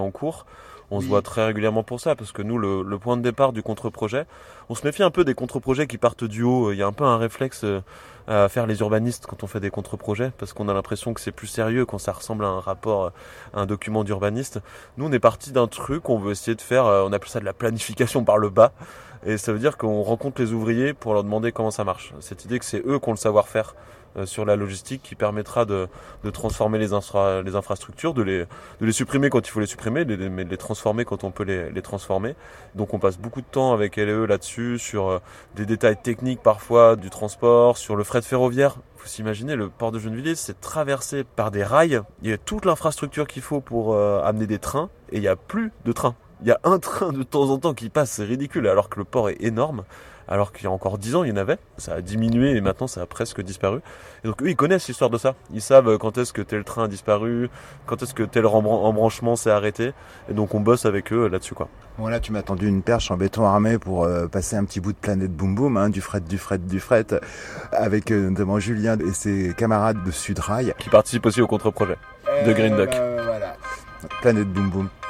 en cours. On se voit très régulièrement pour ça, parce que nous, le point de départ du contre-projet, on se méfie un peu des contre-projets qui partent du haut. Il y a un peu un réflexe à faire les urbanistes quand on fait des contre-projets, parce qu'on a l'impression que c'est plus sérieux quand ça ressemble à un rapport, à un document d'urbaniste. Nous, on est parti d'un truc, on veut essayer de faire, on appelle ça de la planification par le bas, et ça veut dire qu'on rencontre les ouvriers pour leur demander comment ça marche. Cette idée que c'est eux qui ont le savoir-faire sur la logistique qui permettra de transformer les infrastructures, de les supprimer quand il faut les supprimer, mais de les transformer quand on peut les transformer. Donc on passe beaucoup de temps avec elle et eux là-dessus, sur des détails techniques parfois du transport, sur le fret ferroviaire. Il faut s'imaginer, le port de Gennevilliers, c'est traversé par des rails. Il y a toute l'infrastructure qu'il faut pour amener des trains, et il n'y a plus de trains. Il y a un train de temps en temps qui passe, c'est ridicule, alors que le port est énorme. Alors qu'il y a encore 10 ans, il y en avait. Ça a diminué et maintenant ça a presque disparu. Et donc eux, ils connaissent l'histoire de ça. Ils savent quand est-ce que tel train a disparu, quand est-ce que tel embranchement s'est arrêté. Et donc on bosse avec eux là-dessus, quoi. Bon, là, tu m'as tendu une perche en béton armé pour passer un petit bout de planète Boom Boom, hein, du fret, avec notamment Julien et ses camarades de Sudrail. Qui participent aussi au contre-projet de Green Duck. Voilà. Planète Boom Boom.